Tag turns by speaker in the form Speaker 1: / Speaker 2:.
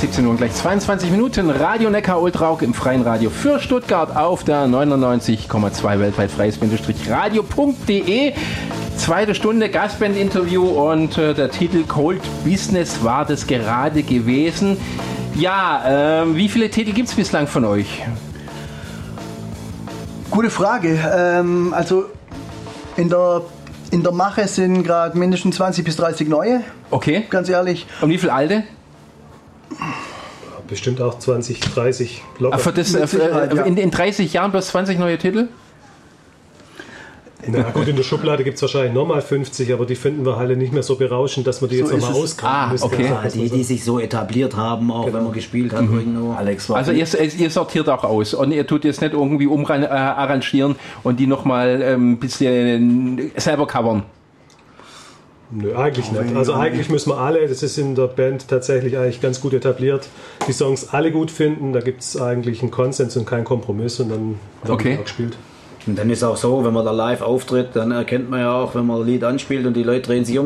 Speaker 1: 17 Uhr und gleich 22 Minuten. Radio Neckar Ultrauk im freien Radio für Stuttgart auf der 99,2 weltweit freies-radio.de. Zweite Stunde Gastband-Interview und der Titel Cold Business war das gerade gewesen. Ja, wie viele Titel gibt es bislang von euch?
Speaker 2: Gute Frage. Also in der Mache sind gerade mindestens 20 bis 30 neue.
Speaker 1: Okay.
Speaker 2: Ganz ehrlich.
Speaker 1: Und wie viele alte?
Speaker 3: Bestimmt auch 20, 30 locker.
Speaker 1: Für das, in 30 Jahren bloß 20 neue Titel?
Speaker 3: Na gut, in der Schublade gibt es wahrscheinlich nochmal 50, aber die finden wir alle nicht mehr so berauschend, dass wir die jetzt nochmal ausgraben müssen.
Speaker 1: Okay.
Speaker 4: Die sich so etabliert haben, auch wenn man gespielt hat irgendwo.
Speaker 1: Alex, also ihr sortiert auch aus und ihr tut jetzt nicht irgendwie arrangieren und die nochmal ein bisschen selber covern.
Speaker 3: Nö, eigentlich nicht. Also eigentlich müssen wir alle, das ist in der Band tatsächlich eigentlich ganz gut etabliert, die Songs alle gut finden, da gibt es eigentlich einen Konsens und keinen Kompromiss und dann wird auch gespielt.
Speaker 4: Und dann ist auch so, wenn man da live auftritt, dann erkennt man ja auch, wenn man ein Lied anspielt und die Leute drehen sich um,